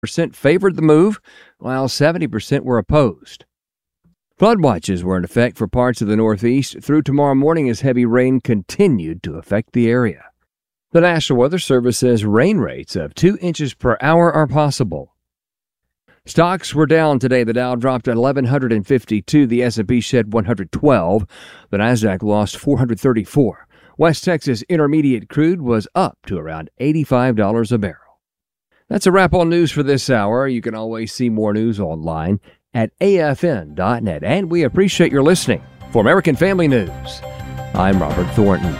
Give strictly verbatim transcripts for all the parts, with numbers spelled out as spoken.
percent favored the move, while seventy percent were opposed. Flood watches were in effect for parts of the Northeast through tomorrow morning as heavy rain continued to affect the area. The National Weather Service says rain rates of two inches per hour are possible. Stocks were down today. The Dow dropped at eleven fifty-two. The S and P shed one hundred twelve. The Nasdaq lost four hundred thirty-four. West Texas Intermediate crude was up to around eighty-five dollars a barrel. That's a wrap on news for this hour. You can always see more news online at A F N dot net. And we appreciate your listening. For American Family News, I'm Robert Thornton.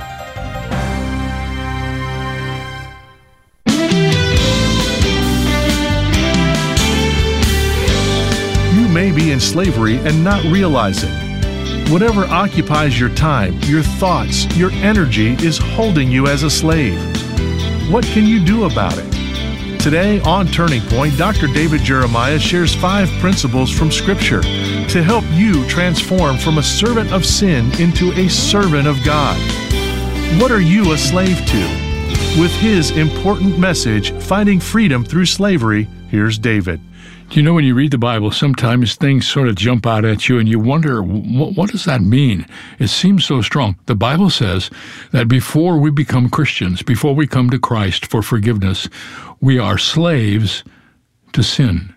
May be in slavery and not realize it. Whatever occupies your time, your thoughts, your energy is holding you as a slave. What can you do about it? Today on Turning Point, Doctor David Jeremiah shares five principles from Scripture to help you transform from a servant of sin into a servant of God. What are you a slave to? With his important message, Finding Freedom Through Slavery, here's David. You know, when you read the Bible, sometimes things sort of jump out at you and you wonder, what, what does that mean? It seems so strong. The Bible says that before we become Christians, before we come to Christ for forgiveness, we are slaves to sin.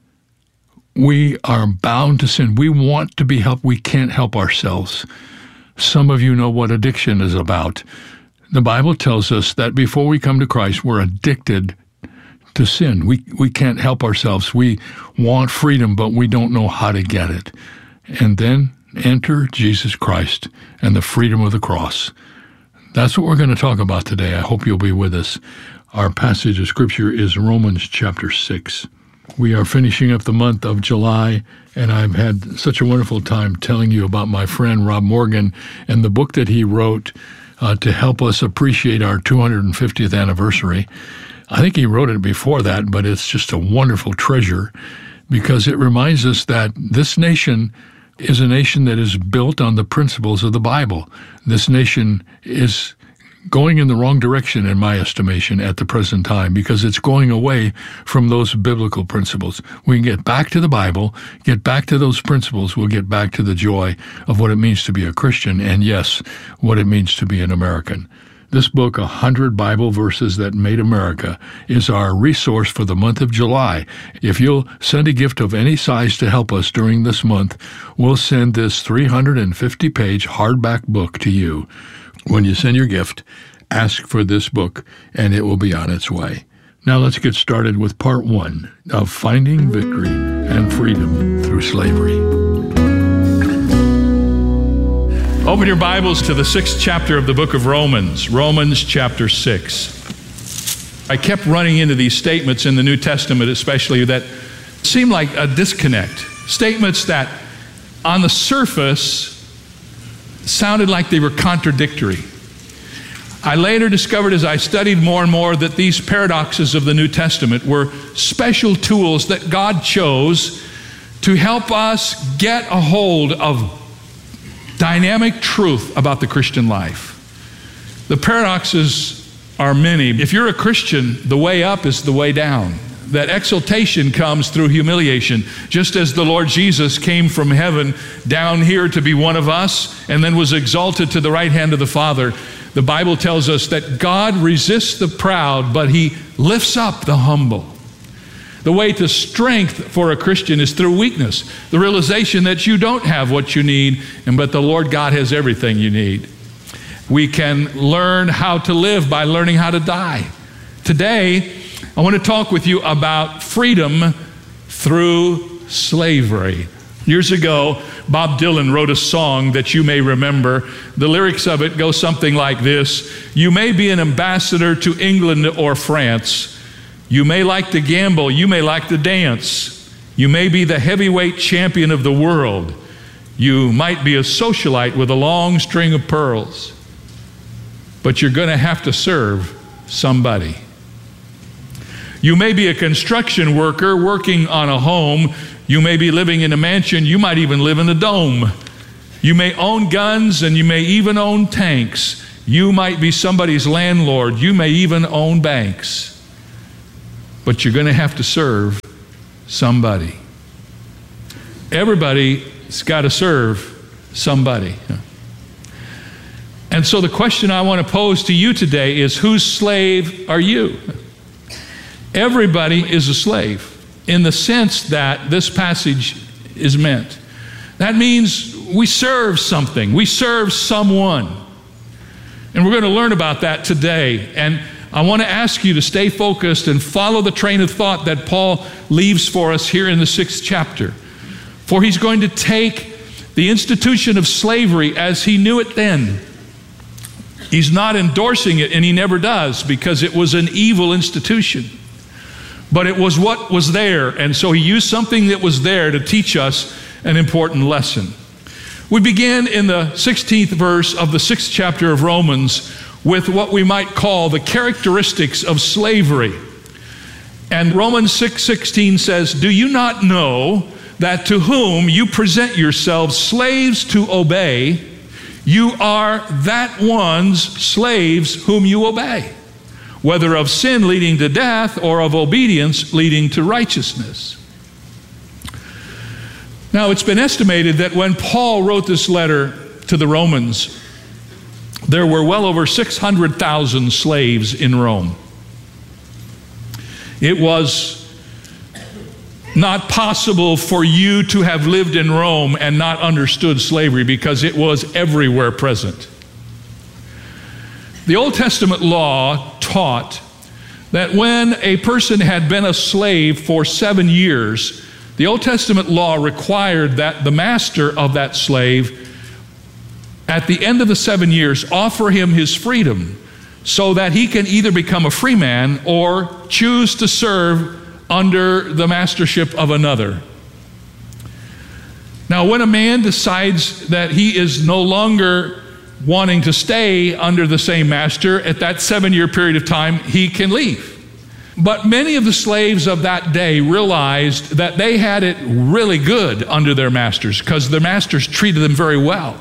We are bound to sin. We want to be helped. We can't help ourselves. Some of you know what addiction is about. The Bible tells us that before we come to Christ, we're addicted to sin. We we can't help ourselves. We want freedom, but we don't know how to get it. And then enter Jesus Christ and the freedom of the cross. That's what we're going to talk about today. I hope you'll be with us. Our passage of Scripture is Romans chapter six. We are finishing up the month of July, and I've had such a wonderful time telling you about my friend Rob Morgan and the book that he wrote uh, to help us appreciate our two hundred fiftieth anniversary. I think he wrote it before that, but it's just a wonderful treasure because it reminds us that this nation is a nation that is built on the principles of the Bible. This nation is going in the wrong direction, in my estimation, at the present time because it's going away from those biblical principles. We can get back to the Bible, get back to those principles, we'll get back to the joy of what it means to be a Christian and, yes, what it means to be an American. This book, one hundred Bible Verses That Made America, is our resource for the month of July. If you'll send a gift of any size to help us during this month, we'll send this three hundred fifty page hardback book to you. When you send your gift, ask for this book, and it will be on its way. Now let's get started with part one of Finding Victory and Freedom Through Slavery. Open your Bibles to the sixth chapter of the book of Romans, Romans chapter six. I kept running into these statements in the New Testament especially that seemed like a disconnect. Statements that on the surface sounded like they were contradictory. I later discovered as I studied more and more that these paradoxes of the New Testament were special tools that God chose to help us get a hold of dynamic truth about the Christian life. The paradoxes are many. If you're a Christian, the way up is the way down. That exaltation comes through humiliation, just as the Lord Jesus came from heaven down here to be one of us and then was exalted to the right hand of the Father. The Bible tells us that God resists the proud, but he lifts up the humble. The way to strength for a Christian is through weakness, the realization that you don't have what you need, and but the Lord God has everything you need. We can learn how to live by learning how to die. Today, I want to talk with you about freedom through slavery. Years ago, Bob Dylan wrote a song that you may remember. The lyrics of it go something like this: "You may be an ambassador to England or France. You may like to gamble, you may like to dance. You may be the heavyweight champion of the world. You might be a socialite with a long string of pearls. But you're going to have to serve somebody. You may be a construction worker working on a home. You may be living in a mansion. You might even live in a dome. You may own guns and you may even own tanks. You might be somebody's landlord. You may even own banks. but you're going to have to serve somebody. Everybody's got to serve somebody. And so the question I want to pose to you today is, whose slave are you? Everybody is a slave in the sense that this passage is meant. That means we serve something. We serve someone. And we're going to learn about that today. And I want to ask you to stay focused and follow the train of thought that Paul leaves for us here in the sixth chapter. For he's going to take the institution of slavery as he knew it then. He's not endorsing it, and he never does, because it was an evil institution. But it was what was there, and so he used something that was there to teach us an important lesson. We begin in the sixteenth verse of the sixth chapter of Romans with what we might call the characteristics of slavery. And Romans six sixteen says, "Do you not know that to whom you present yourselves slaves to obey, you are that one's slaves whom you obey, whether of sin leading to death or of obedience leading to righteousness." Now, it's been estimated that when Paul wrote this letter to the Romans, there were well over six hundred thousand slaves in Rome. It was not possible for you to have lived in Rome and not understood slavery, because it was everywhere present. The Old Testament law taught that when a person had been a slave for seven years, the Old Testament law required that the master of that slave, at the end of the seven years, offer him his freedom so that he can either become a free man or choose to serve under the mastership of another. Now, when a man decides that he is no longer wanting to stay under the same master, at that seven-year period of time, he can leave. But many of the slaves of that day realized that they had it really good under their masters, because their masters treated them very well.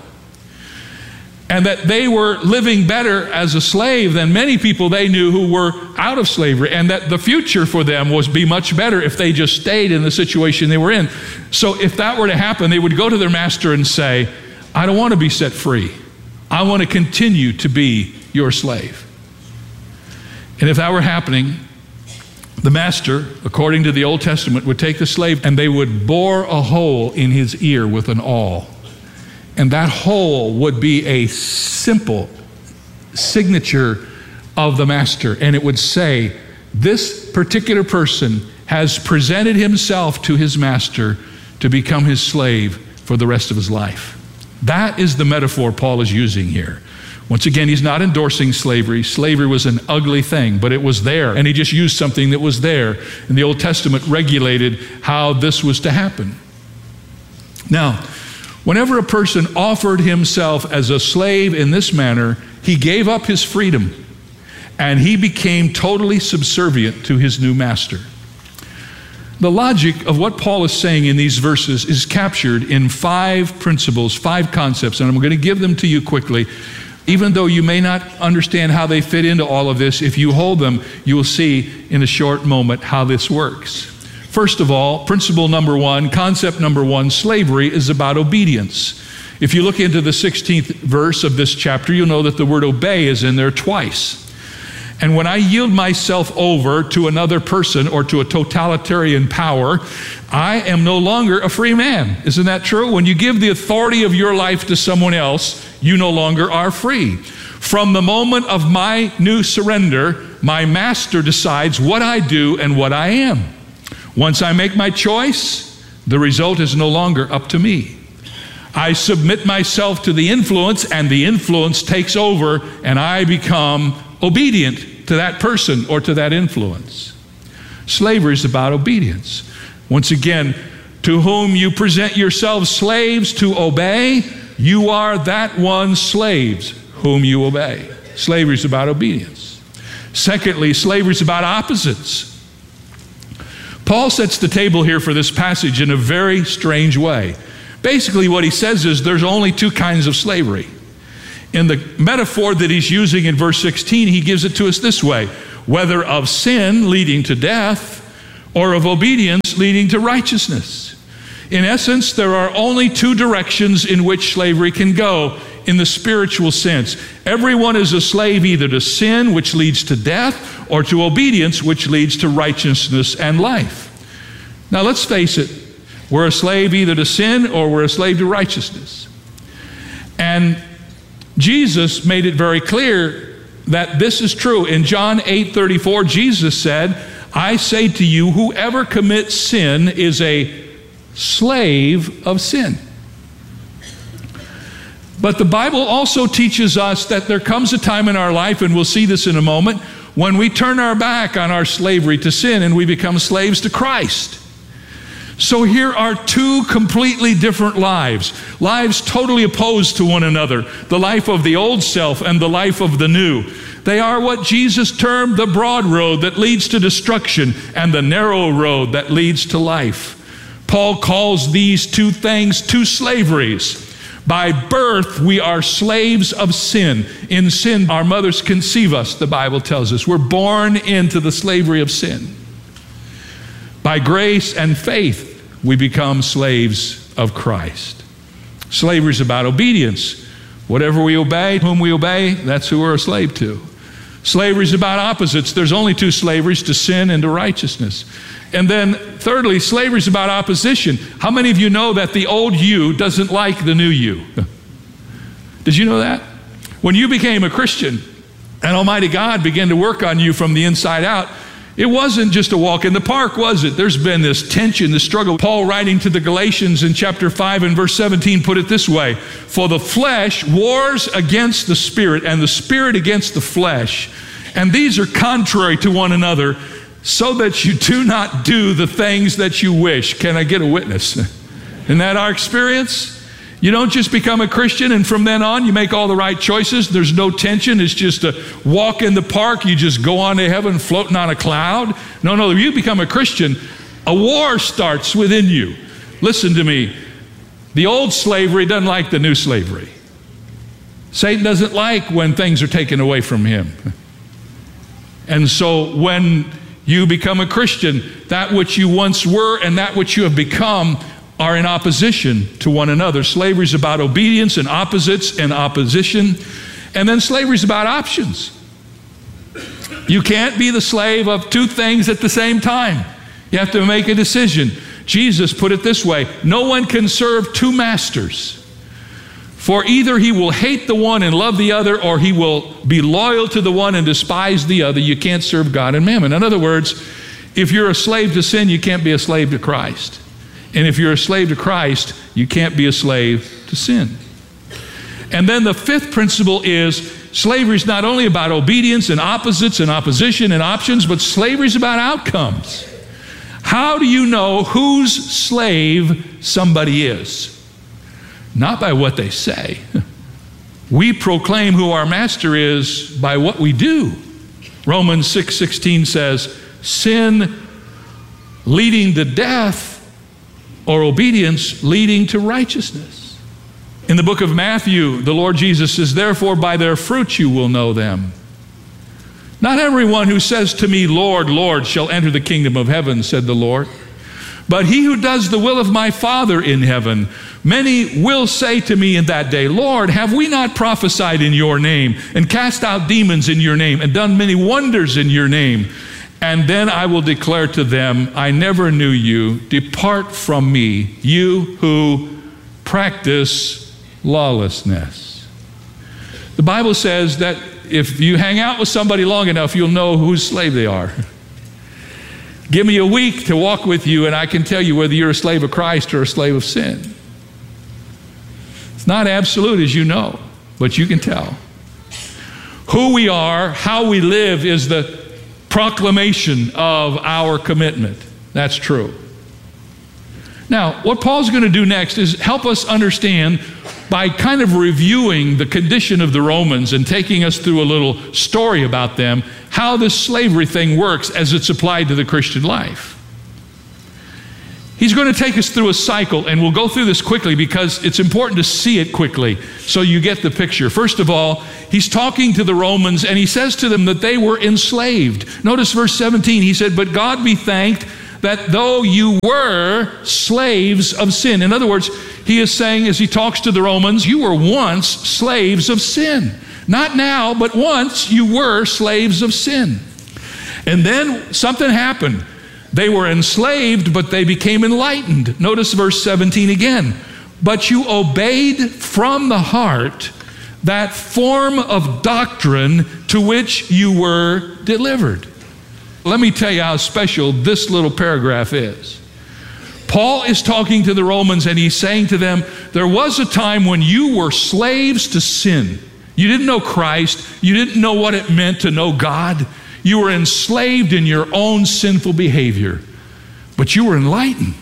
And that they were living better as a slave than many people they knew who were out of slavery, and that the future for them was be much better if they just stayed in the situation they were in. So if that were to happen, they would go to their master and say, "I don't want to be set free. I want to continue to be your slave." And if that were happening, the master, according to the Old Testament, would take the slave and they would bore a hole in his ear with an awl. And that hole would be a simple signature of the master. And it would say, this particular person has presented himself to his master to become his slave for the rest of his life. That is the metaphor Paul is using here. Once again, he's not endorsing slavery. Slavery was an ugly thing, but it was there. And he just used something that was there. And the Old Testament regulated how this was to happen. Now, whenever a person offered himself as a slave in this manner, he gave up his freedom and he became totally subservient to his new master. The logic of what Paul is saying in these verses is captured in five principles, five concepts, and I'm going to give them to you quickly. Even though you may not understand how they fit into all of this, if you hold them, you will see in a short moment how this works. First of all, principle number one, concept number one, slavery is about obedience. If you look into the sixteenth verse of this chapter, you'll know that the word obey is in there twice. And when I yield myself over to another person or to a totalitarian power, I am no longer a free man. Isn't that true? When you give the authority of your life to someone else, you no longer are free. From the moment of my new surrender, my master decides what I do and what I am. Once I make my choice, the result is no longer up to me. I submit myself to the influence, and the influence takes over, and I become obedient to that person or to that influence. Slavery is about obedience. Once again, to whom you present yourselves slaves to obey, you are that one's slaves whom you obey. Slavery is about obedience. Secondly, slavery is about opposites. Paul sets the table here for this passage in a very strange way. Basically, what he says is there's only two kinds of slavery. In the metaphor that he's using in verse sixteen, he gives it to us this way. whether of sin leading to death or of obedience leading to righteousness. In essence, there are only two directions in which slavery can go in the spiritual sense. Everyone is a slave either to sin, which leads to death, or to obedience, which leads to righteousness and life. Now let's face it, we're a slave either to sin or we're a slave to righteousness. And Jesus made it very clear that this is true. In John eight thirty-four, Jesus said, I say to you, whoever commits sin is a slave of sin. But the Bible also teaches us that there comes a time in our life, and we'll see this in a moment, when we turn our back on our slavery to sin and we become slaves to Christ. So here are two completely different lives, lives totally opposed to one another, the life of the old self and the life of the new. They are what Jesus termed the broad road that leads to destruction and the narrow road that leads to life. Paul calls these two things two slaveries. By birth, we are slaves of sin. In sin, our mothers conceive us, the Bible tells us. We're born into the slavery of sin. By grace and faith, we become slaves of Christ. Slavery is about obedience. Whatever we obey, whom we obey, that's who we're a slave to. Slavery is about opposites. There's only two slaveries, to sin and to righteousness. And then thirdly, slavery is about opposition. How many of you know that the old you doesn't like the new you? Did you know that? When you became a Christian and Almighty God began to work on you from the inside out, it wasn't just a walk in the park, was it? There's been this tension, this struggle. Paul, writing to the Galatians in chapter five and verse seventeen, put it this way: for the flesh wars against the spirit, and the spirit against the flesh. And these are contrary to one another, so that you do not do the things that you wish. Can I get a witness? Isn't that our experience? You don't just become a Christian and from then on you make all the right choices. There's no tension. It's just a walk in the park. You just go on to heaven floating on a cloud. No, no, you become a Christian, a war starts within you. Listen to me. The old slavery doesn't like the new slavery. Satan doesn't like when things are taken away from him. And so when you become a Christian, that which you once were and that which you have become are in opposition to one another. Slavery is about obedience and opposites and opposition. And then slavery is about options. You can't be the slave of two things at the same time. You have to make a decision. Jesus put it this way: no one can serve two masters. For either he will hate the one and love the other, or he will be loyal to the one and despise the other. You can't serve God and mammon. In other words, if you're a slave to sin, you can't be a slave to Christ. And if you're a slave to Christ, you can't be a slave to sin. And then the fifth principle is slavery is not only about obedience and opposites and opposition and options, but slavery is about outcomes. How do you know whose slave somebody is? Not by what they say. We proclaim who our master is by what we do. Romans six sixteen says, sin leading to death, or obedience leading to righteousness. In the book of Matthew, the Lord Jesus says, therefore by their fruits you will know them. Not everyone who says to me, Lord, Lord, shall enter the kingdom of heaven, said the Lord, but he who does the will of my Father in heaven. Many will say to me in that day, Lord, have we not prophesied in your name, and cast out demons in your name, and done many wonders in your name? And then I will declare to them, I never knew you. Depart from me, you who practice lawlessness. The Bible says that if you hang out with somebody long enough, you'll know whose slave they are. Give me a week to walk with you, and I can tell you whether you're a slave of Christ or a slave of sin. It's not absolute, as you know, but you can tell. Who we are, how we live, is the proclamation of our commitment. That's true. Now, what Paul's going to do next is help us understand by kind of reviewing the condition of the Romans and taking us through a little story about them, how this slavery thing works as it's applied to the Christian life. He's going to take us through a cycle, and we'll go through this quickly because it's important to see it quickly so you get the picture. First of all, he's talking to the Romans, and he says to them that they were enslaved. Notice verse seventeen. He said, "But God be thanked that though you were slaves of sin." In other words, he is saying as he talks to the Romans, you were once slaves of sin. Not now, but once you were slaves of sin. And then something happened. They were enslaved, but they became enlightened. Notice verse seventeen again. "But you obeyed from the heart that form of doctrine to which you were delivered." Let me tell you how special this little paragraph is. Paul is talking to the Romans, and he's saying to them, there was a time when you were slaves to sin. You didn't know Christ. You didn't know what it meant to know God. You were enslaved in your own sinful behavior, but you were enlightened.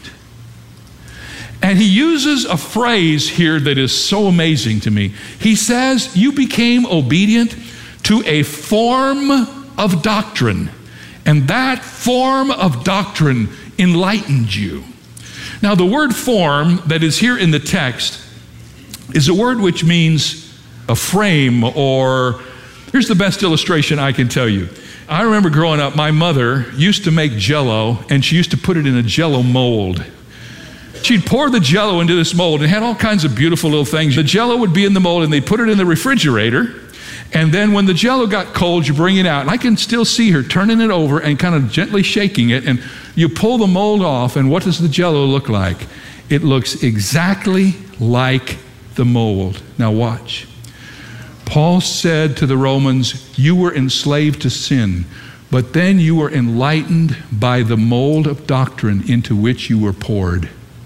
And he uses a phrase here that is so amazing to me. He says, you became obedient to a form of doctrine, and that form of doctrine enlightened you. Now, the word form that is here in the text is a word which means a frame, or here's the best illustration I can tell you. I remember growing up, my mother used to make Jell-O, and she used to put it in a Jell-O mold. She'd pour the Jell-O into this mold, and it had all kinds of beautiful little things. The Jell-O would be in the mold, and they'd put it in the refrigerator, and then when the Jell-O got cold, you bring it out. And I can still see her turning it over and kind of gently shaking it, and you pull the mold off, and what does the Jell-O look like? It looks exactly like the mold. Now watch. Paul said to the Romans, you were enslaved to sin, but then you were enlightened by the mold of doctrine into which you were poured.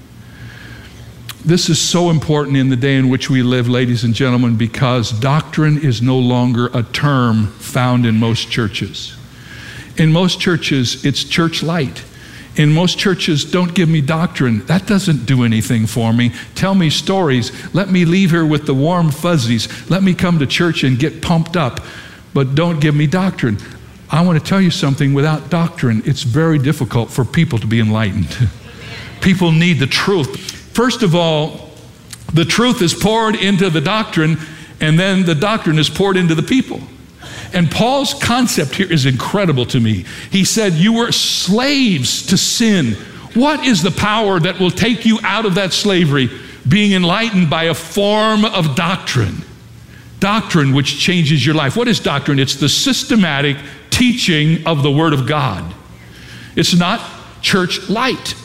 This is so important in the day in which we live, ladies and gentlemen, because doctrine is no longer a term found in most churches. In most churches, it's church light. In most churches, don't give me doctrine. That doesn't do anything for me. Tell me stories. Let me leave here with the warm fuzzies. Let me come to church and get pumped up. But don't give me doctrine. I want to tell you something. Without doctrine, it's very difficult for people to be enlightened. People need the truth. First of all, the truth is poured into the doctrine, and then the doctrine is poured into the people. And Paul's concept here is incredible to me. He said, you were slaves to sin. What is the power that will take you out of that slavery? Being enlightened by a form of doctrine. Doctrine which changes your life. What is doctrine? It's the systematic teaching of the Word of God. It's not church light.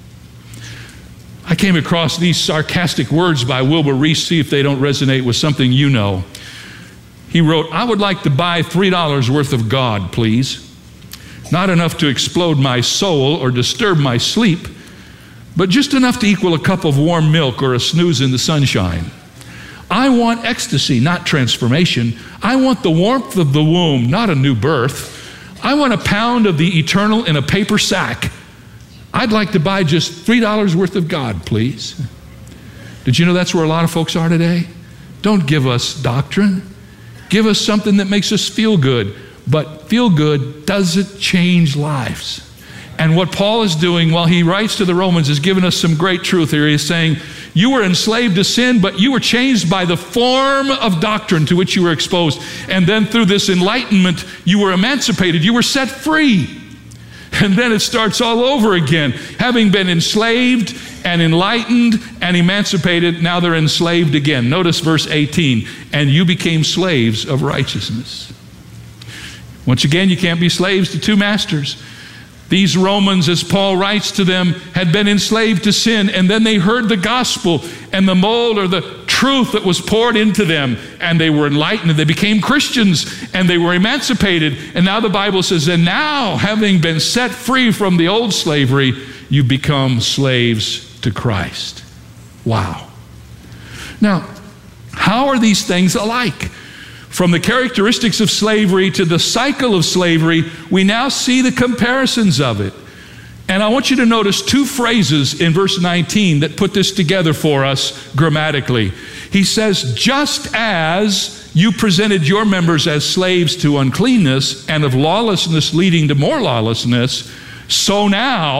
I came across these sarcastic words by Wilbur Reese. See if they don't resonate with something you know. He wrote, I would like to buy three dollars worth of God, please. Not enough to explode my soul or disturb my sleep, but just enough to equal a cup of warm milk or a snooze in the sunshine. I want ecstasy, not transformation. I want the warmth of the womb, not a new birth. I want a pound of the eternal in a paper sack. I'd like to buy just three dollars worth of God, please. Did you know that's where a lot of folks are today? Don't give us doctrine. Give us something that makes us feel good. But feel good doesn't change lives. And what Paul is doing while he writes to the Romans is giving us some great truth here. He's saying, you were enslaved to sin, but you were changed by the form of doctrine to which you were exposed. And then through this enlightenment, you were emancipated. You were set free. And then it starts all over again. Having been enslaved and enlightened and emancipated, now they're enslaved again. Notice verse eighteen, and you became slaves of righteousness. Once again, you can't be slaves to two masters. These Romans, as Paul writes to them, had been enslaved to sin, and then they heard the gospel and the mold or the truth that was poured into them, and they were enlightened, and they became Christians, and they were emancipated. And now the Bible says, and now, having been set free from the old slavery, you become slaves to Christ. Wow. Now, how are these things alike? From the characteristics of slavery to the cycle of slavery, we now see the comparisons of it. And I want you to notice two phrases in verse nineteen that put this together for us grammatically. He says, just as you presented your members as slaves to uncleanness and of lawlessness leading to more lawlessness, so now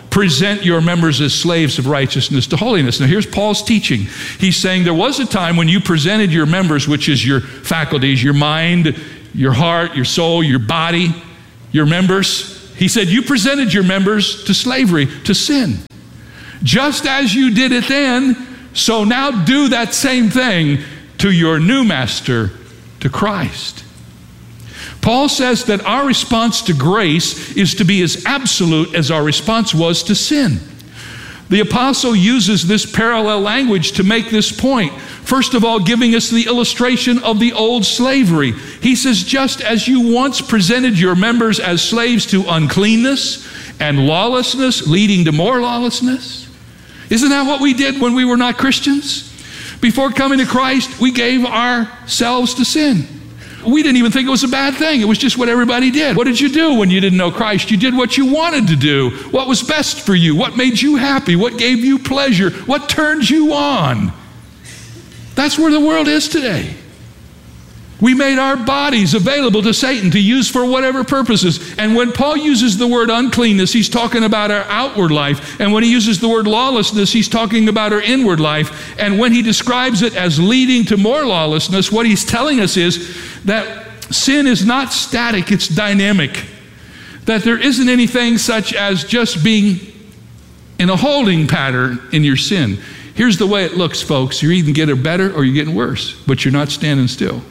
present your members as slaves of righteousness to holiness. Now here's Paul's teaching. He's saying there was a time when you presented your members, which is your faculties, your mind, your heart, your soul, your body, your members. He said you presented your members to slavery, to sin. Just as you did it then, so now do that same thing to your new master, to Christ. Paul says that our response to grace is to be as absolute as our response was to sin. The apostle uses this parallel language to make this point. First of all, giving us the illustration of the old slavery. He says, just as you once presented your members as slaves to uncleanness and lawlessness, leading to more lawlessness. Isn't that what we did when we were not Christians? Before coming to Christ, we gave ourselves to sin. We didn't even think it was a bad thing. It was just what everybody did. What did you do when you didn't know Christ? You did what you wanted to do. What was best for you? What made you happy? What gave you pleasure? What turned you on? That's where the world is today. We made our bodies available to Satan to use for whatever purposes. And when Paul uses the word uncleanness, he's talking about our outward life. And when he uses the word lawlessness, he's talking about our inward life. And when he describes it as leading to more lawlessness, what he's telling us is that sin is not static, it's dynamic. That there isn't anything such as just being in a holding pattern in your sin. Here's the way it looks, folks. You're either getting better or you're getting worse, but you're not standing still.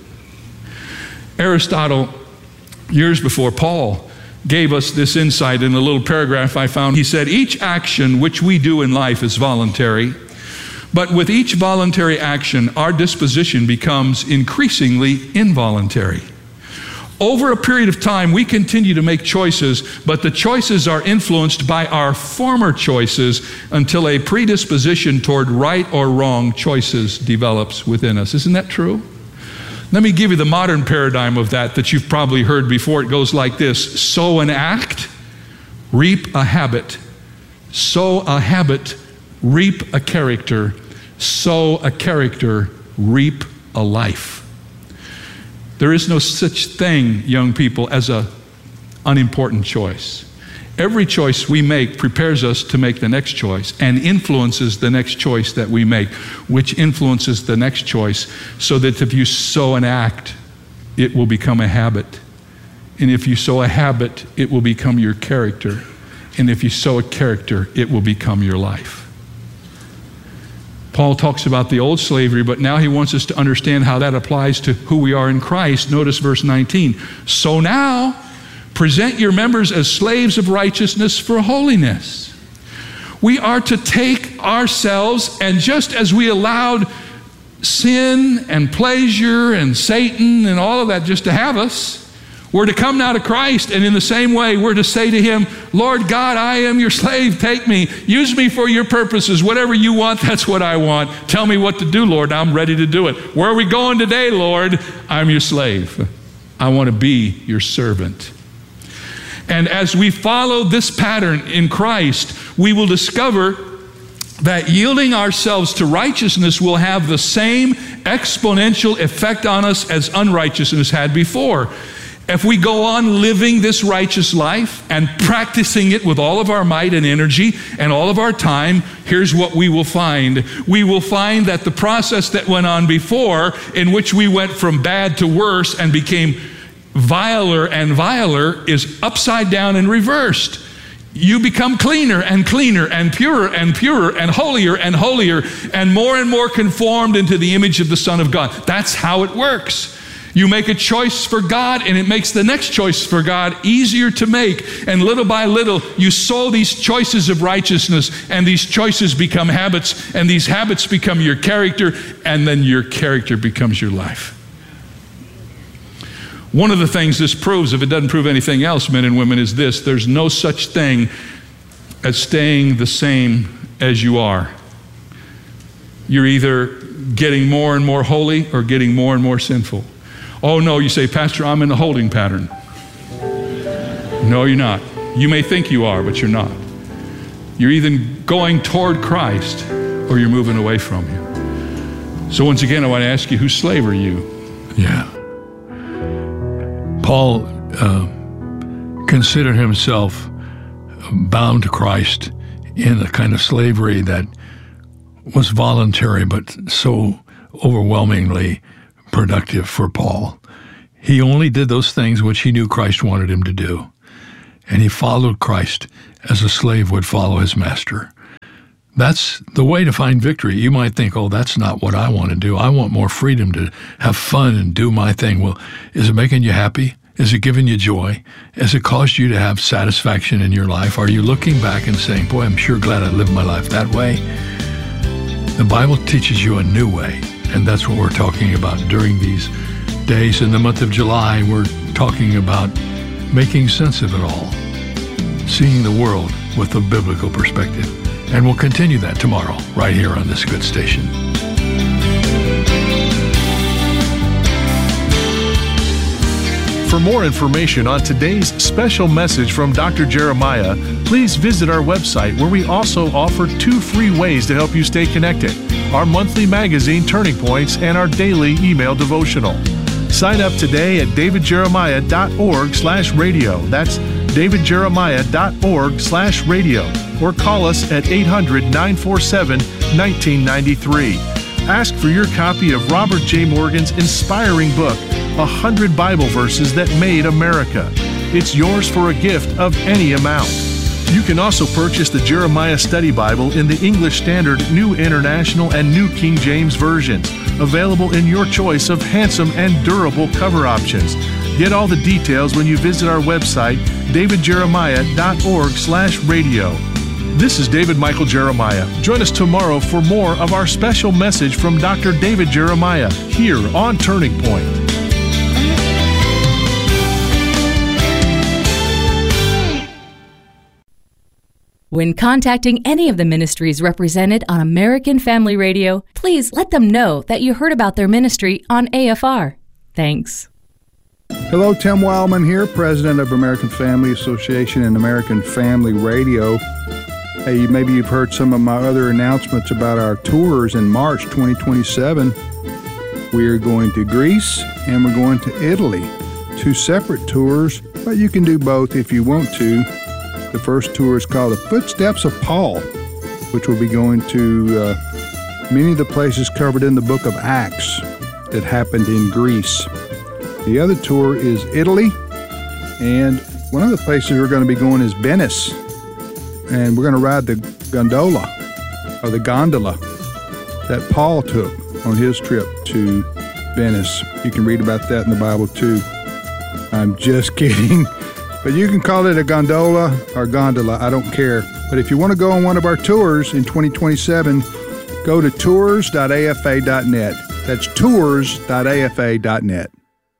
Aristotle, years before Paul, gave us this insight in a little paragraph I found. He said, each action which we do in life is voluntary, but with each voluntary action, our disposition becomes increasingly involuntary. Over a period of time, we continue to make choices, but the choices are influenced by our former choices until a predisposition toward right or wrong choices develops within us. Isn't that true? Let me give you the modern paradigm of that that you've probably heard before. It goes like this: sow an act, reap a habit. Sow a habit, reap a character. Sow a character, reap a life. There is no such thing, young people, as an unimportant choice. Every choice we make prepares us to make the next choice and influences the next choice that we make, which influences the next choice, so that if you sow an act, it will become a habit. And if you sow a habit, it will become your character. And if you sow a character, it will become your life. Paul talks about the old slavery, but now he wants us to understand how that applies to who we are in Christ. Notice verse nineteen. So now, present your members as slaves of righteousness for holiness. We are to take ourselves, and just as we allowed sin and pleasure and Satan and all of that just to have us, we're to come now to Christ, and in the same way, we're to say to him, Lord God, I am your slave. Take me. Use me for your purposes. Whatever you want, that's what I want. Tell me what to do, Lord. I'm ready to do it. Where are we going today, Lord? I'm your slave. I want to be your servant. And as we follow this pattern in Christ, we will discover that yielding ourselves to righteousness will have the same exponential effect on us as unrighteousness had before. If we go on living this righteous life and practicing it with all of our might and energy and all of our time, here's what we will find. We will find that the process that went on before, in which we went from bad to worse and became viler and viler, is upside down and reversed. You become cleaner and cleaner and purer and purer and holier and holier and more and more conformed into the image of the Son of God. That's how it works. You make a choice for God, and it makes the next choice for God easier to make. And little by little, you sow these choices of righteousness, and these choices become habits, and these habits become your character, and then your character becomes your life. One of the things this proves, if it doesn't prove anything else, men and women, is this: there's no such thing as staying the same as you are. You're either getting more and more holy or getting more and more sinful. Oh no, you say, Pastor, I'm in a holding pattern. No, you're not. You may think you are, but you're not. You're either going toward Christ or you're moving away from him. So once again, I want to ask you, whose slave are you? Yeah. Paul uh, considered himself bound to Christ in a kind of slavery that was voluntary but so overwhelmingly productive for Paul. He only did those things which he knew Christ wanted him to do, and he followed Christ as a slave would follow his master. That's the way to find victory. You might think, oh, that's not what I want to do. I want more freedom to have fun and do my thing. Well, is it making you happy? Is it giving you joy? Has it caused you to have satisfaction in your life? Are you looking back and saying, boy, I'm sure glad I lived my life that way? The Bible teaches you a new way, and that's what we're talking about during these days. In the month of July, we're talking about making sense of it all, seeing the world with a biblical perspective. And we'll continue that tomorrow, right here on this good station. For more information on today's special message from Doctor Jeremiah, please visit our website, where we also offer two free ways to help you stay connected: our monthly magazine, Turning Points, and our daily email devotional. Sign up today at davidjeremiah.org slash radio. That's davidjeremiah.org slash radio. Or call us at eight hundred, nine four seven, one nine nine three. Ask for your copy of Robert J. Morgan's inspiring book, one hundred Bible Verses That Made America. It's yours for a gift of any amount. You can also purchase the Jeremiah Study Bible in the English Standard, New International, and New King James versions, available in your choice of handsome and durable cover options. Get all the details when you visit our website, davidjeremiah.org slash radio. This is David Michael Jeremiah. Join us tomorrow for more of our special message from Doctor David Jeremiah here on Turning Point. When contacting any of the ministries represented on American Family Radio, please let them know that you heard about their ministry on A F R. Thanks. Hello, Tim Wildman here, President of American Family Association and American Family Radio. Hey, maybe you've heard some of my other announcements about our tours in March twenty twenty-seven. We're going to Greece and we're going to Italy. Two separate tours, but you can do both if you want to. The first tour is called The Footsteps of Paul, which will be going to uh, many of the places covered in the book of Acts that happened in Greece. The other tour is Italy, and one of the places we're going to be going is Venice. And we're going to ride the gondola, or the gondola, that Paul took on his trip to Venice. You can read about that in the Bible too. I'm just kidding. But you can call it a gondola or gondola, I don't care. But if you want to go on one of our tours in twenty twenty-seven, go to tours dot a f a dot net. That's tours dot a f a dot net.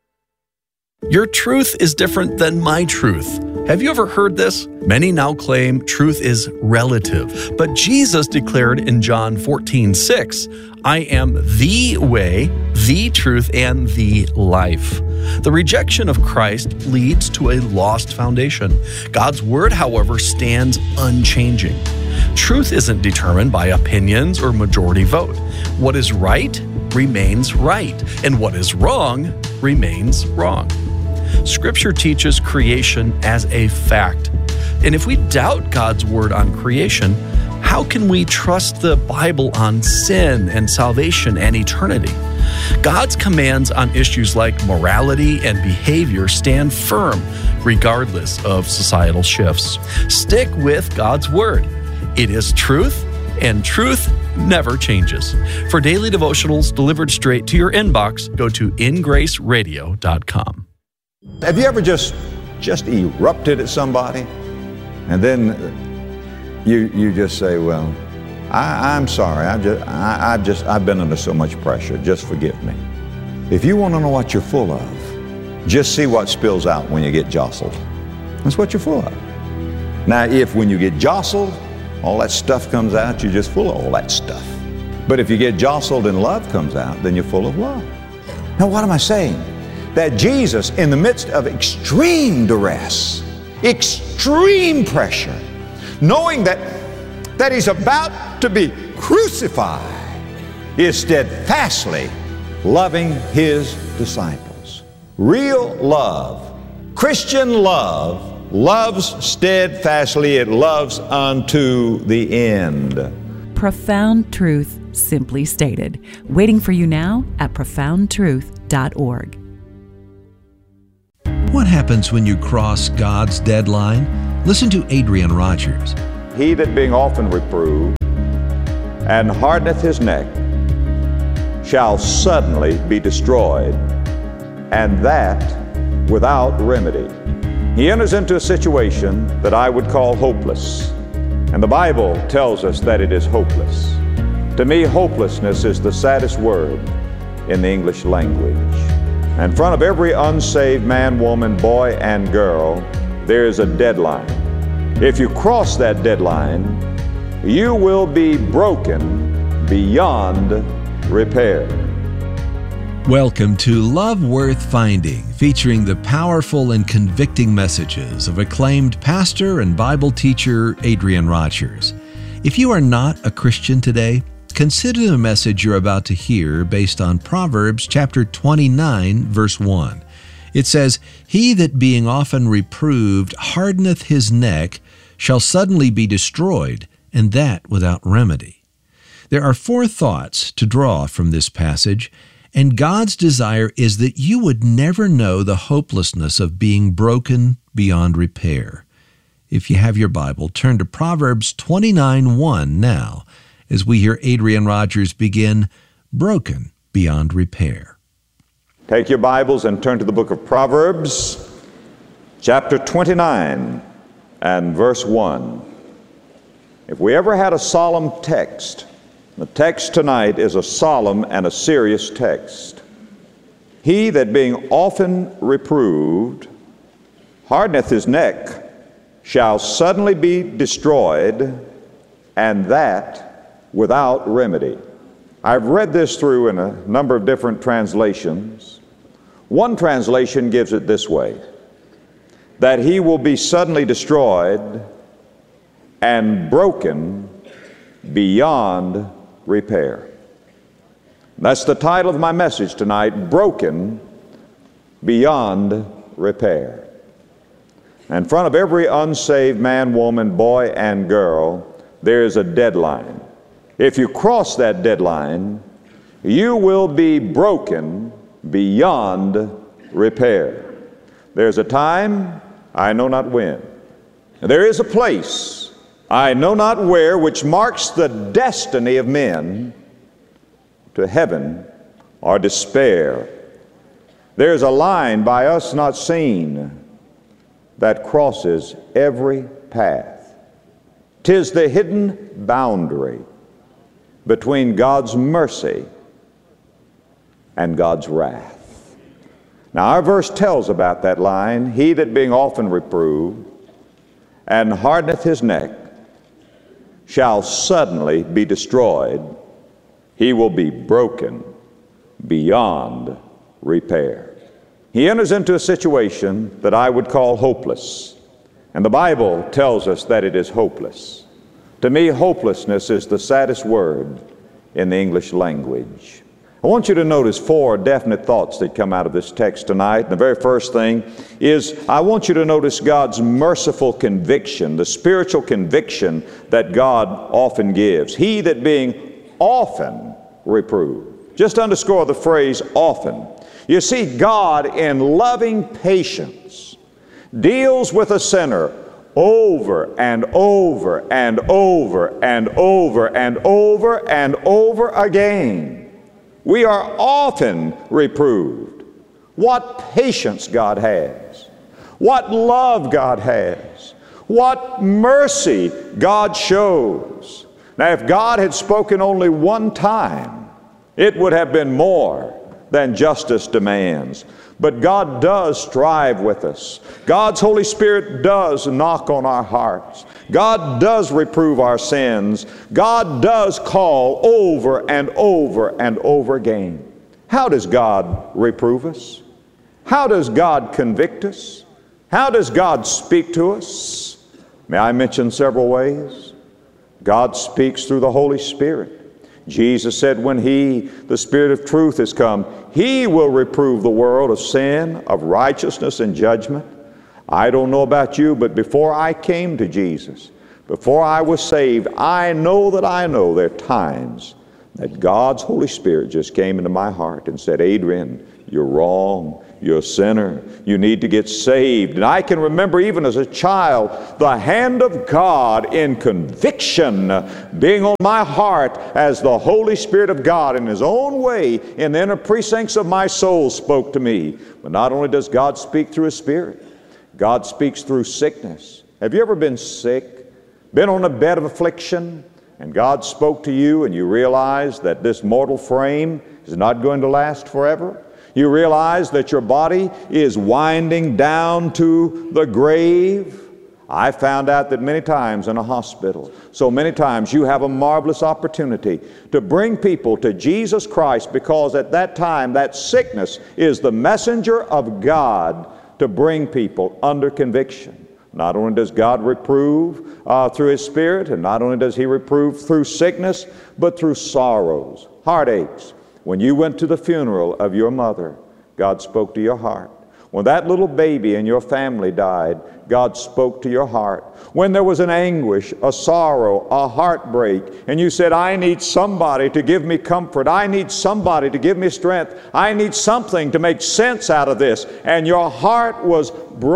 Your truth is different than my truth. Have you ever heard this? Many now claim truth is relative. But Jesus declared in John fourteen six, I am the way, the truth, and the life. The rejection of Christ leads to a lost foundation. God's word, however, stands unchanging. Truth isn't determined by opinions or majority vote. What is right remains right, and what is wrong remains wrong. Scripture teaches creation as a fact. And if we doubt God's word on creation, how can we trust the Bible on sin and salvation and eternity? God's commands on issues like morality and behavior stand firm regardless of societal shifts. Stick with God's word. It is truth, and truth never changes. For daily devotionals delivered straight to your inbox, go to in grace radio dot com. Have you ever just just erupted at somebody, and then you you just say, "Well, I, I'm sorry. I just I, I've just I've been under so much pressure. Just forgive me." If you want to know what you're full of, just see what spills out when you get jostled. That's what you're full of. Now, if when you get jostled, all that stuff comes out, you're just full of all that stuff. But if you get jostled and love comes out, then you're full of love. Now, what am I saying? That Jesus, in the midst of extreme duress, extreme pressure, knowing that, that he's about to be crucified, is steadfastly loving his disciples. Real love, Christian love, loves steadfastly, it loves unto the end. Profound truth, simply stated. Waiting for you now at profound truth dot org. What happens when you cross God's deadline? Listen to Adrian Rogers. He that being often reproved and hardeneth his neck shall suddenly be destroyed, and that without remedy. He enters into a situation that I would call hopeless. And the Bible tells us that it is hopeless. To me, hopelessness is the saddest word in the English language. In front of every unsaved man, woman, boy, and girl, there is a deadline. If you cross that deadline, you will be broken beyond repair. Welcome to Love Worth Finding, featuring the powerful and convicting messages of acclaimed pastor and Bible teacher Adrian Rogers. If you are not a Christian today, consider the message you're about to hear based on Proverbs chapter twenty-nine, verse one. It says, "He that being often reproved hardeneth his neck shall suddenly be destroyed, and that without remedy." There are four thoughts to draw from this passage, and God's desire is that you would never know the hopelessness of being broken beyond repair. If you have your Bible, turn to Proverbs twenty-nine one now, as we hear Adrian Rogers begin, Broken Beyond Repair. Take your Bibles and turn to the book of Proverbs, chapter twenty-nine and verse one. If we ever had a solemn text, the text tonight is a solemn and a serious text. He that being often reproved hardeneth his neck shall suddenly be destroyed, and that without remedy. I've read this through in a number of different translations. One translation gives it this way, that he will be suddenly destroyed and broken beyond repair. That's the title of my message tonight, Broken Beyond Repair. In front of every unsaved man, woman, boy, and girl, there is a deadline. If you cross that deadline, you will be broken beyond repair. There's a time, I know not when. There is a place, I know not where, which marks the destiny of men to heaven or despair. There's a line by us not seen that crosses every path. 'Tis the hidden boundary between God's mercy and God's wrath. Now our verse tells about that line, he that being often reproved and hardeneth his neck shall suddenly be destroyed. He will be broken beyond repair. He enters into a situation that I would call hopeless. And the Bible tells us that it is hopeless. To me, hopelessness is the saddest word in the English language. I want you to notice four definite thoughts that come out of this text tonight. And the very first thing is I want you to notice God's merciful conviction, the spiritual conviction that God often gives. He that being often reproved. Just underscore the phrase often. You see, God in loving patience deals with a sinner over and over and over and over and over and over again. We are often reproved. What patience God has. What love God has. What mercy God shows. Now, if God had spoken only one time, it would have been more than justice demands. But God does strive with us. God's Holy Spirit does knock on our hearts. God does reprove our sins. God does call over and over and over again. How does God reprove us? How does God convict us? How does God speak to us? May I mention several ways? God speaks through the Holy Spirit. Jesus said when He, the Spirit of truth, is come, He will reprove the world of sin, of righteousness, and judgment. I don't know about you, but before I came to Jesus, before I was saved, I know that I know there are times that God's Holy Spirit just came into my heart and said, Adrian, you're wrong. You're a sinner. You need to get saved. And I can remember even as a child, the hand of God in conviction being on my heart as the Holy Spirit of God in His own way in the inner precincts of my soul spoke to me. But not only does God speak through His Spirit, God speaks through sickness. Have you ever been sick, been on a bed of affliction, and God spoke to you and you realized that this mortal frame is not going to last forever? You realize that your body is winding down to the grave? I found out that many times in a hospital, so many times you have a marvelous opportunity to bring people to Jesus Christ, because at that time that sickness is the messenger of God to bring people under conviction. Not only does God reprove uh, through His Spirit, and not only does He reprove through sickness, but through sorrows, heartaches. When you went to the funeral of your mother, God spoke to your heart. When that little baby in your family died, God spoke to your heart. When there was an anguish, a sorrow, a heartbreak, and you said, I need somebody to give me comfort. I need somebody to give me strength. I need something to make sense out of this. And your heart was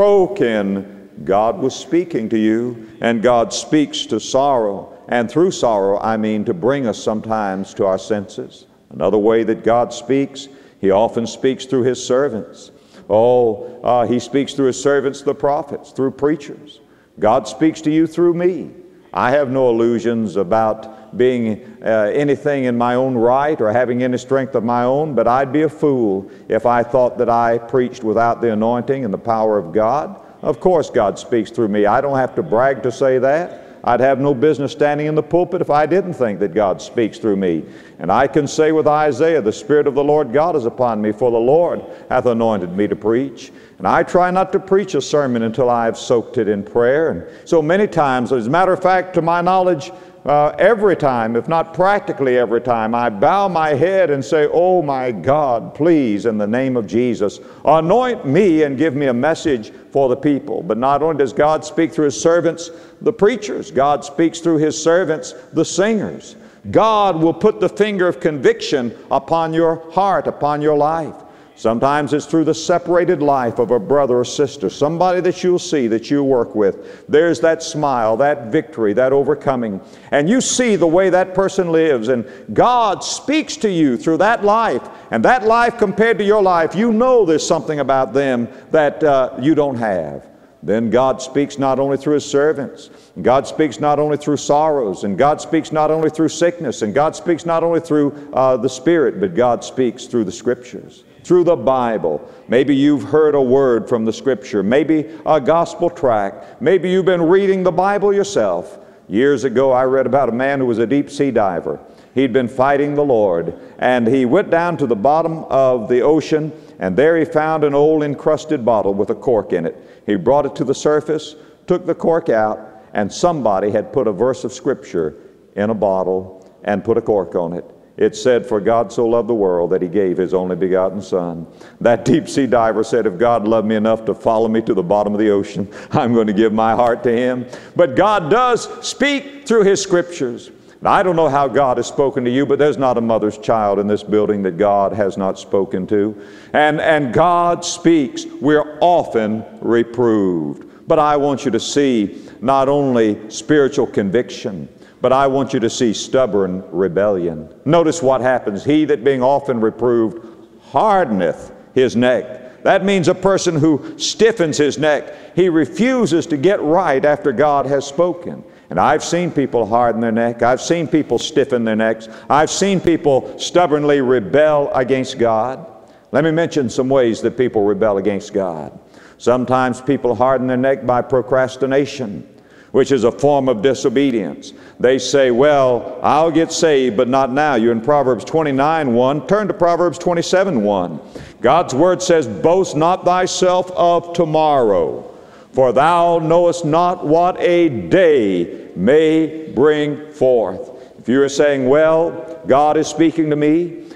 broken. God was speaking to you, and God speaks to sorrow. And through sorrow, I mean to bring us sometimes to our senses. Another way that God speaks, He often speaks through His servants. Oh, uh, He speaks through His servants, the prophets, through preachers. God speaks to you through me. I have no illusions about being uh, anything in my own right or having any strength of my own, but I'd be a fool if I thought that I preached without the anointing and the power of God. Of course God speaks through me. I don't have to brag to say that. I'd have no business standing in the pulpit if I didn't think that God speaks through me. And I can say with Isaiah, the Spirit of the Lord God is upon me, for the Lord hath anointed me to preach. And I try not to preach a sermon until I have soaked it in prayer. And so many times, as a matter of fact, to my knowledge, Uh, every time, if not practically every time, I bow my head and say, oh my God, please, in the name of Jesus, anoint me and give me a message for the people. But not only does God speak through His servants, the preachers, God speaks through His servants, the singers. God will put the finger of conviction upon your heart, upon your life. Sometimes it's through the separated life of a brother or sister, somebody that you'll see that you work with. There's that smile, that victory, that overcoming. And you see the way that person lives, and God speaks to you through that life. And that life compared to your life, you know there's something about them that uh, you don't have. Then God speaks not only through His servants, God speaks not only through sorrows, and God speaks not only through sickness, and God speaks not only through uh, the Spirit, but God speaks through the Scriptures. Through the Bible. Maybe you've heard a word from the Scripture, maybe a gospel tract, maybe you've been reading the Bible yourself. Years ago I read about a man who was a deep sea diver. He'd been fighting the Lord, and he went down to the bottom of the ocean, and there he found an old encrusted bottle with a cork in it. He brought it to the surface, took the cork out, and somebody had put a verse of Scripture in a bottle and put a cork on it. It said, for God so loved the world that He gave His only begotten Son. That deep sea diver said, if God loved me enough to follow me to the bottom of the ocean, I'm going to give my heart to Him. But God does speak through His Scriptures. And I don't know how God has spoken to you, but there's not a mother's child in this building that God has not spoken to. And, and God speaks. We're often reproved. But I want you to see not only spiritual conviction, but I want you to see stubborn rebellion. Notice what happens. He that being often reproved hardeneth his neck. That means a person who stiffens his neck. He refuses to get right after God has spoken. And I've seen people harden their neck. I've seen people stiffen their necks. I've seen people stubbornly rebel against God. Let me mention some ways that people rebel against God. Sometimes people harden their neck by procrastination, which is a form of disobedience. They say, well, I'll get saved, but not now. You're in Proverbs twenty-nine one. Turn to Proverbs twenty-seven one. God's Word says, boast not thyself of tomorrow, for thou knowest not what a day may bring forth. If you are saying, well, God is speaking to me,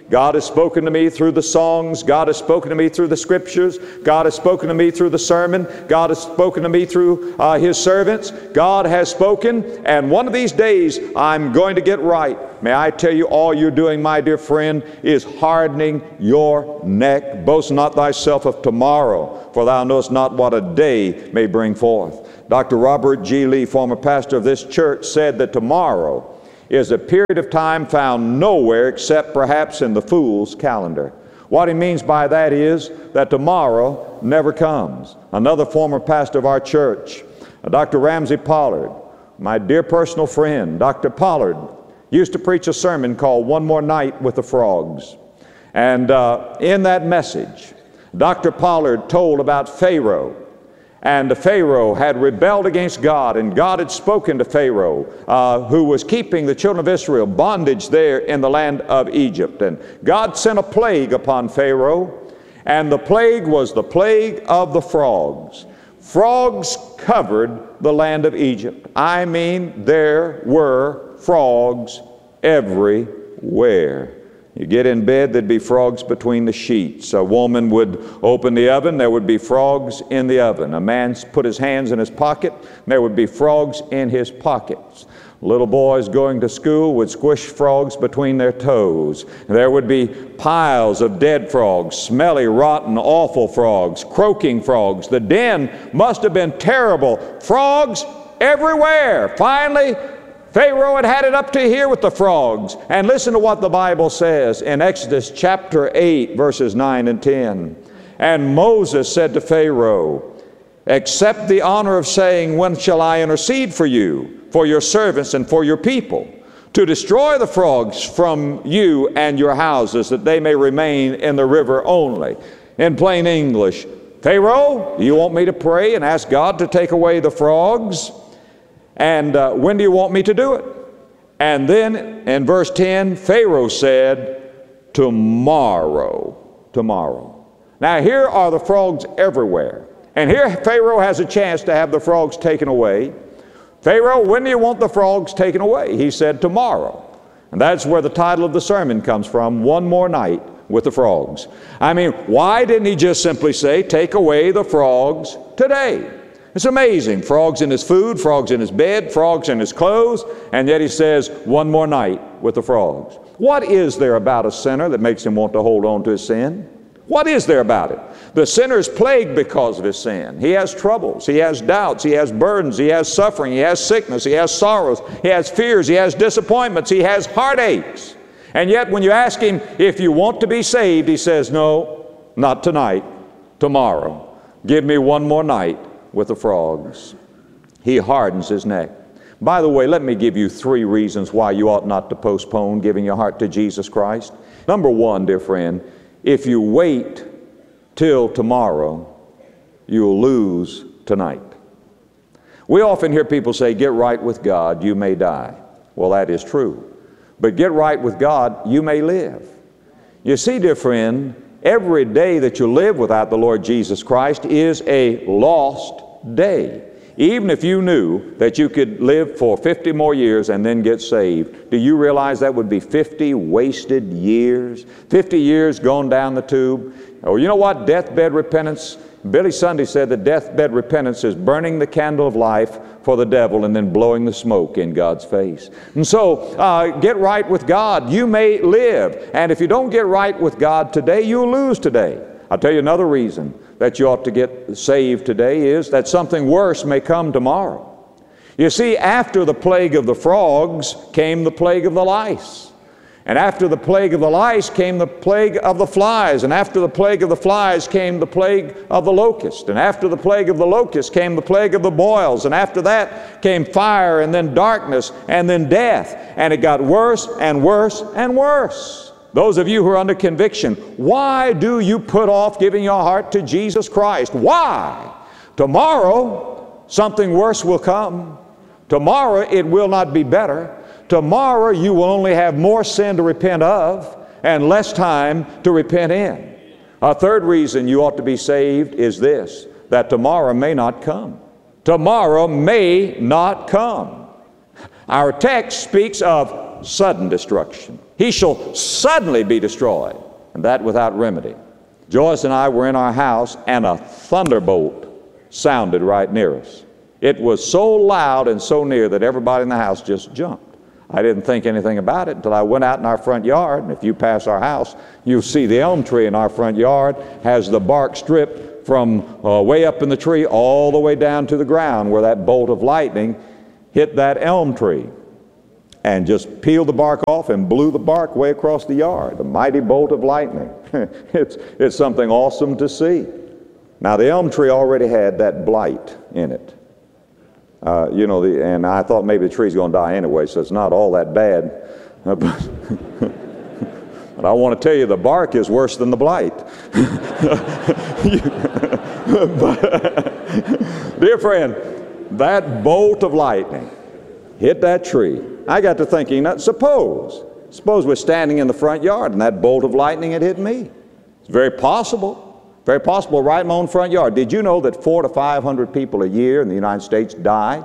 God has spoken to me through the songs. God has spoken to me through the scriptures. God has spoken to me through the sermon. God has spoken to me through uh, His servants. God has spoken, and one of these days I'm going to get right. May I tell you, all you're doing, my dear friend, is hardening your neck. Boast not thyself of tomorrow, for thou knowest not what a day may bring forth. Doctor Robert G. Lee, former pastor of this church, said that tomorrow is a period of time found nowhere except perhaps in the fool's calendar. What he means by that is that tomorrow never comes. Another former pastor of our church, Doctor Ramsey Pollard, my dear personal friend, Doctor Pollard, used to preach a sermon called One More Night with the Frogs. And uh, in that message, Doctor Pollard told about Pharaoh. And Pharaoh had rebelled against God, and God had spoken to Pharaoh, uh, who was keeping the children of Israel bondage there in the land of Egypt. And God sent a plague upon Pharaoh, and the plague was the plague of the frogs. Frogs covered the land of Egypt. I mean, there were frogs everywhere. You get in bed, there'd be frogs between the sheets. A woman would open the oven, there would be frogs in the oven. A man put his hands in his pocket, there would be frogs in his pockets. Little boys going to school would squish frogs between their toes. There would be piles of dead frogs, smelly, rotten, awful frogs, croaking frogs. The den must have been terrible. Frogs everywhere. Finally, Pharaoh had had it up to here with the frogs. And listen to what the Bible says in Exodus chapter eight, verses nine and ten. And Moses said to Pharaoh, accept the honor of saying, when shall I intercede for you, for your servants and for your people, to destroy the frogs from you and your houses, that they may remain in the river only. In plain English, Pharaoh, you want me to pray and ask God to take away the frogs? And uh, when do you want me to do it? And then in verse ten, Pharaoh said, tomorrow, tomorrow. Now here are the frogs everywhere. And here Pharaoh has a chance to have the frogs taken away. Pharaoh, when do you want the frogs taken away? He said, tomorrow. And that's where the title of the sermon comes from, One More Night with the Frogs. I mean, why didn't he just simply say, take away the frogs today? It's amazing. Frogs in his food, frogs in his bed, frogs in his clothes, and yet he says, one more night with the frogs. What is there about a sinner that makes him want to hold on to his sin? What is there about it? The sinner is plagued because of his sin. He has troubles, he has doubts, he has burdens, he has suffering, he has sickness, he has sorrows, he has fears, he has disappointments, he has heartaches. And yet when you ask him if you want to be saved, he says, no, not tonight, tomorrow. Give me one more night with the frogs. He hardens his neck. By the way, let me give you three reasons why you ought not to postpone giving your heart to Jesus Christ. Number one, dear friend, if you wait till tomorrow, you'll lose tonight. We often hear people say, get right with God, you may die. Well, that is true. But get right with God, you may live. You see, dear friend, every day that you live without the Lord Jesus Christ is a lost day. Even if you knew that you could live for fifty more years and then get saved, do you realize that would be fifty wasted years? fifty years gone down the tube? Oh, you know what? Deathbed repentance. Billy Sunday said that deathbed repentance is burning the candle of life for the devil and then blowing the smoke in God's face. And so, uh, get right with God. You may live. And if you don't get right with God today, you'll lose today. I'll tell you another reason that you ought to get saved today is that something worse may come tomorrow. You see, after the plague of the frogs came the plague of the lice. And after the plague of the lice came the plague of the flies. And after the plague of the flies came the plague of the locust. And after the plague of the locust came the plague of the boils. And after that came fire and then darkness and then death. And it got worse and worse and worse. Those of you who are under conviction, why do you put off giving your heart to Jesus Christ? Why? Tomorrow, something worse will come. Tomorrow, it will not be better. Tomorrow, you will only have more sin to repent of and less time to repent in. A third reason you ought to be saved is this, that tomorrow may not come. Tomorrow may not come. Our text speaks of sudden destruction. He shall suddenly be destroyed, and that without remedy. Joyce and I were in our house, and a thunderbolt sounded right near us. It was so loud and so near that everybody in the house just jumped. I didn't think anything about it until I went out in our front yard, and if you pass our house, you'll see the elm tree in our front yard has the bark stripped from uh, way up in the tree all the way down to the ground where that bolt of lightning hit that elm tree and just peeled the bark off and blew the bark way across the yard. A mighty bolt of lightning. it's, it's something awesome to see. Now, the elm tree already had that blight in it. Uh, you know, the, and I thought maybe the tree's going to die anyway, so it's not all that bad. Uh, but, but I want to tell you, the bark is worse than the blight. but, dear friend, that bolt of lightning hit that tree. I got to thinking, now, suppose, suppose we're standing in the front yard and that bolt of lightning had hit me. It's very possible. Very possible right in my own front yard. Did you know that four to five hundred people a year in the United States die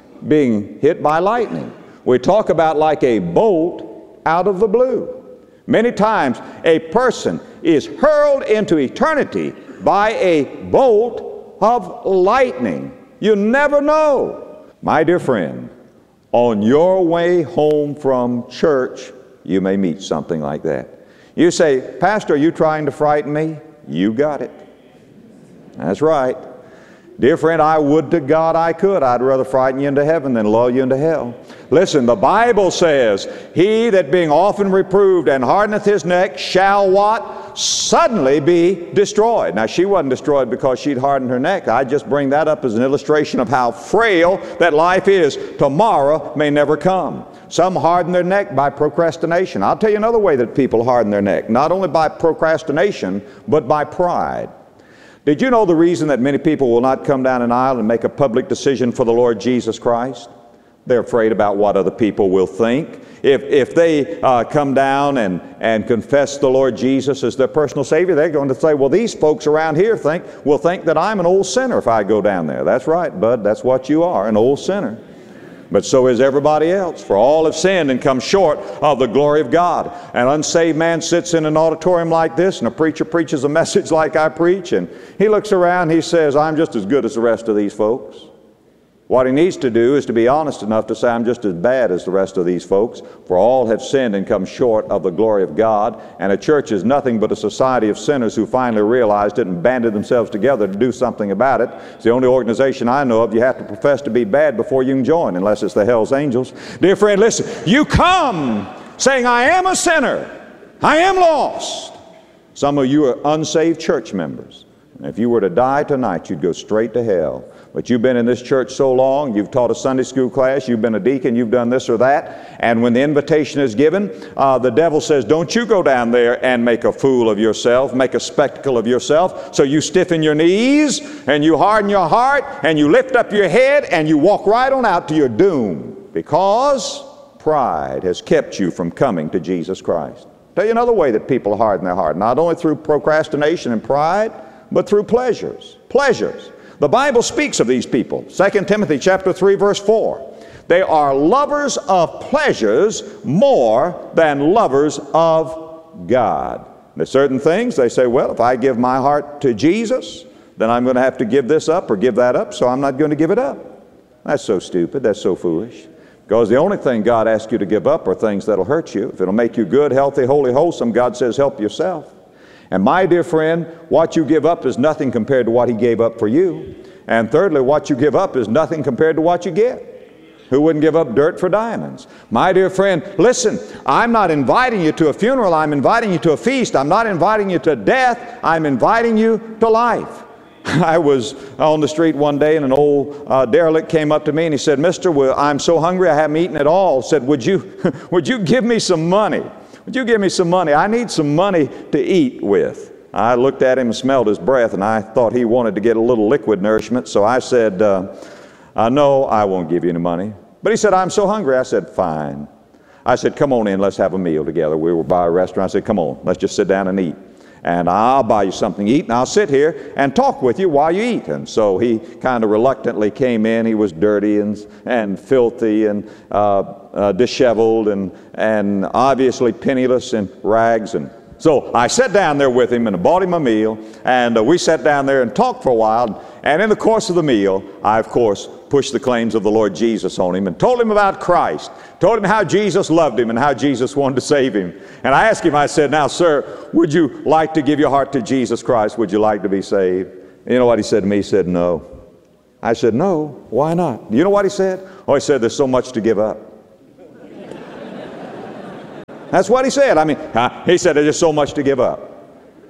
being hit by lightning? We talk about like a bolt out of the blue. Many times a person is hurled into eternity by a bolt of lightning. You never know. My dear friend, on your way home from church, you may meet something like that. You say, Pastor, are you trying to frighten me? You got it. That's right. Dear friend, I would to God I could. I'd rather frighten you into heaven than lull you into hell. Listen, the Bible says, he that being often reproved and hardeneth his neck shall what? Suddenly be destroyed. Now, she wasn't destroyed because she'd hardened her neck. I just bring that up as an illustration of how frail that life is. Tomorrow may never come. Some harden their neck by procrastination. I'll tell you another way that people harden their neck. Not only by procrastination, but by pride. Did you know the reason that many people will not come down an aisle and make a public decision for the Lord Jesus Christ? They're afraid about what other people will think. If, if they uh, come down and, and confess the Lord Jesus as their personal Savior, they're going to say, well, these folks around here think will think that I'm an old sinner if I go down there. That's right, bud. That's what you are, an old sinner. But so is everybody else. For all have sinned and come short of the glory of God. An unsaved man sits in an auditorium like this, and a preacher preaches a message like I preach, and he looks around, he says, I'm just as good as the rest of these folks. What he needs to do is to be honest enough to say, I'm just as bad as the rest of these folks, for all have sinned and come short of the glory of God. And a church is nothing but a society of sinners who finally realized it and banded themselves together to do something about it. It's the only organization I know of you have to profess to be bad before you can join, unless it's the Hell's Angels. Dear friend, listen, you come saying, I am a sinner, I am lost. Some of you are unsaved church members. And if you were to die tonight, you'd go straight to hell. But you've been in this church so long, you've taught a Sunday school class, you've been a deacon, you've done this or that, and when the invitation is given, uh, the devil says, don't you go down there and make a fool of yourself, make a spectacle of yourself. So you stiffen your knees, and you harden your heart, and you lift up your head, and you walk right on out to your doom, because pride has kept you from coming to Jesus Christ. I'll tell you another way that people harden their heart, not only through procrastination and pride, but through pleasures. Pleasures. The Bible speaks of these people. Second Timothy chapter three, verse four. They are lovers of pleasures more than lovers of God. There's certain things they say, well, if I give my heart to Jesus, then I'm going to have to give this up or give that up, so I'm not going to give it up. That's so stupid. That's so foolish. Because the only thing God asks you to give up are things that'll hurt you. If it'll make you good, healthy, holy, wholesome, God says help yourself. And my dear friend, what you give up is nothing compared to what He gave up for you. And thirdly, what you give up is nothing compared to what you get. Who wouldn't give up dirt for diamonds? My dear friend, listen, I'm not inviting you to a funeral, I'm inviting you to a feast. I'm not inviting you to death, I'm inviting you to life. I was on the street one day and an old uh, derelict came up to me and he said, Mister, well, I'm so hungry I haven't eaten at all. Said, would you, would you give me some money? Would you give me some money? I need some money to eat with. I looked at him and smelled his breath, and I thought he wanted to get a little liquid nourishment, so I said, uh, uh, no, I won't give you any money. But he said, I'm so hungry. I said, fine. I said, come on in, let's have a meal together. We were by a restaurant. I said, come on, let's just sit down and eat. and I'll buy you something to eat, and I'll sit here and talk with you while you eat. And so he kind of reluctantly came in. He was dirty and, and filthy and uh, uh, disheveled and, and obviously penniless and rags. And so I sat down there with him and bought him a meal, and uh, we sat down there and talked for a while. And in the course of the meal, I, of course, pushed the claims of the Lord Jesus on him and told him about Christ, told him how Jesus loved him and how Jesus wanted to save him. And I asked him, I said, now, sir, would you like to give your heart to Jesus Christ? Would you like to be saved? And you know what he said to me? He said, no. I said, no, why not? You know what he said? Oh, he said, there's so much to give up. That's what he said. I mean, he said there's just so much to give up.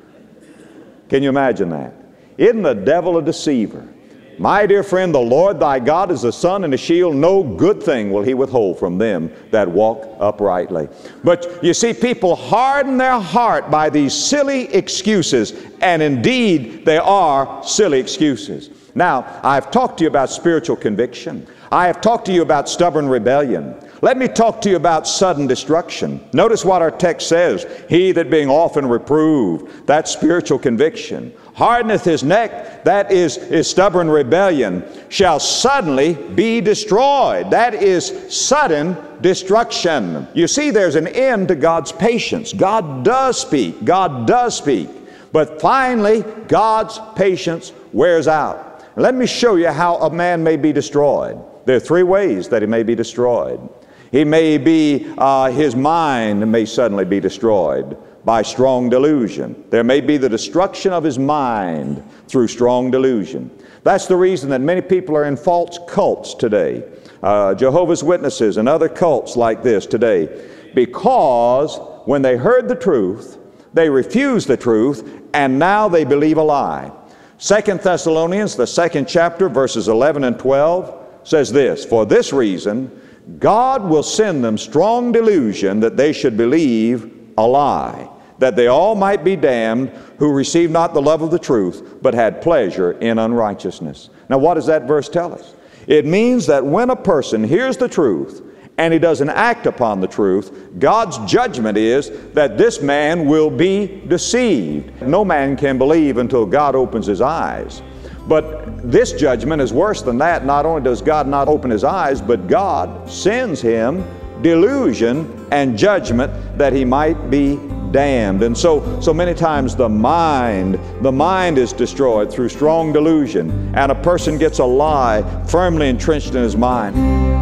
Can you imagine that? Isn't the devil a deceiver? My dear friend, the Lord thy God is a sun and a shield. No good thing will he withhold from them that walk uprightly. But you see, people harden their heart by these silly excuses, and indeed they are silly excuses. Now, I've talked to you about spiritual conviction. I have talked to you about stubborn rebellion. Let me talk to you about sudden destruction. Notice what our text says. He that being often reproved, that's spiritual conviction, hardeneth his neck, that is, is stubborn rebellion, shall suddenly be destroyed. That is sudden destruction. You see, there's an end to God's patience. God does speak. God does speak. But finally, God's patience wears out. Let me show you how a man may be destroyed. There are three ways that he may be destroyed. He may be, uh, his mind may suddenly be destroyed by strong delusion. There may be the destruction of his mind through strong delusion. That's the reason that many people are in false cults today. Uh, Jehovah's Witnesses and other cults like this today. Because when they heard the truth, they refused the truth, and now they believe a lie. Second Thessalonians, the second chapter, verses eleven and twelve, says this, for this reason, God will send them strong delusion that they should believe a lie, that they all might be damned who received not the love of the truth, but had pleasure in unrighteousness. Now, what does that verse tell us? It means that when a person hears the truth and he doesn't act upon the truth, God's judgment is that this man will be deceived. No man can believe until God opens his eyes. But this judgment is worse than that. Not only does God not open his eyes, but God sends him delusion and judgment that he might be damned. And so, so many times the mind, the mind is destroyed through strong delusion, and a person gets a lie firmly entrenched in his mind.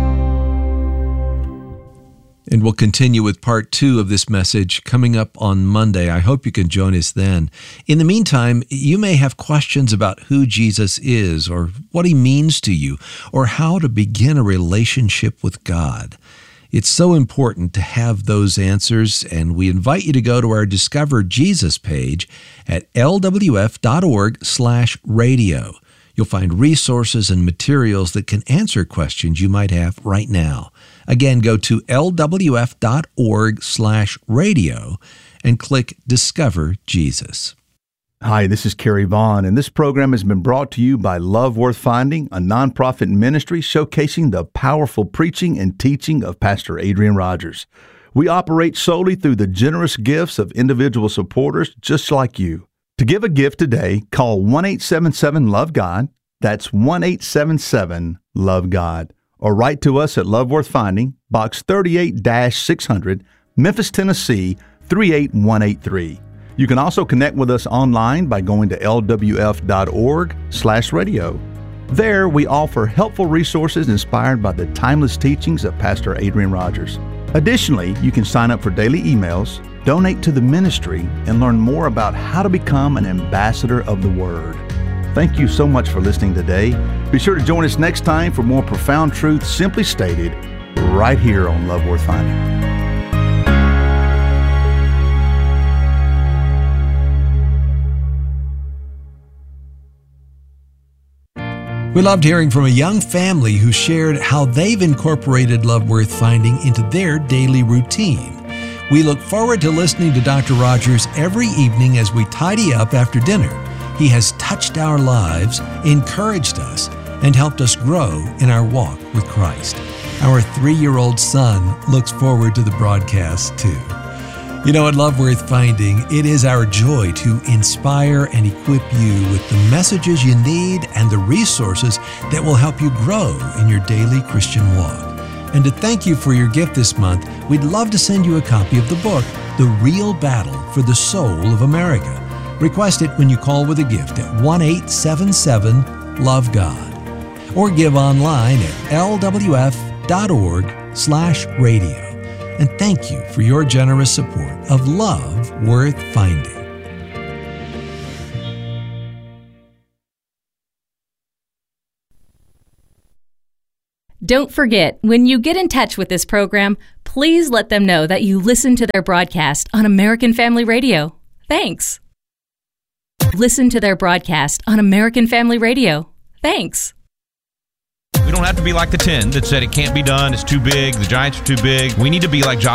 And we'll continue with part two of this message coming up on Monday. I hope you can join us then. In the meantime, you may have questions about who Jesus is, or what he means to you, or how to begin a relationship with God. It's so important to have those answers, and we invite you to go to our Discover Jesus page at l w f dot org slash radio. You'll find resources and materials that can answer questions you might have right now. Again, go to l w f dot org slash radio and click Discover Jesus. Hi, this is Kerry Vaughn, and this program has been brought to you by Love Worth Finding, a nonprofit ministry showcasing the powerful preaching and teaching of Pastor Adrian Rogers. We operate solely through the generous gifts of individual supporters just like you. To give a gift today, call one eight seven seven love God. That's one eight seven seven love God. Or write to us at Love Worth Finding, Box thirty-eight six hundred, Memphis, Tennessee, three eight one eight three. You can also connect with us online by going to l w f dot org slash radio. There, we offer helpful resources inspired by the timeless teachings of Pastor Adrian Rogers. Additionally, you can sign up for daily emails, donate to the ministry, and learn more about how to become an ambassador of the Word. Thank you so much for listening today. Be sure to join us next time for more profound truth simply stated right here on Love Worth Finding. We loved hearing from a young family who shared how they've incorporated Love Worth Finding into their daily routine. We look forward to listening to Doctor Rogers every evening as we tidy up after dinner. He has touched our lives, encouraged us, and helped us grow in our walk with Christ. Our three-year-old son looks forward to the broadcast too. You know, at Love Worth Finding, it is our joy to inspire and equip you with the messages you need and the resources that will help you grow in your daily Christian walk. And to thank you for your gift this month, we'd love to send you a copy of the book, The Real Battle for the Soul of America. Request it when you call with a gift at one eight seven seven love God. Or give online at l w f dot org slash radio. And thank you for your generous support of Love Worth Finding. Don't forget, when you get in touch with this program, please let them know that you listen to their broadcast on American Family Radio. Thanks. Listen to their broadcast on American Family Radio. Thanks. We don't have to be like the ten that said it can't be done, it's too big, the Giants are too big. We need to be like Josh